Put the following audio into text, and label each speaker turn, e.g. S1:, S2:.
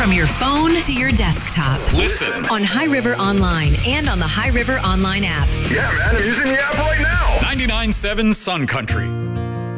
S1: From your phone to your desktop.
S2: Listen
S1: on High River Online and on the High River Online app.
S2: Yeah, man, I'm using the app right now. 99.7 Sun Country.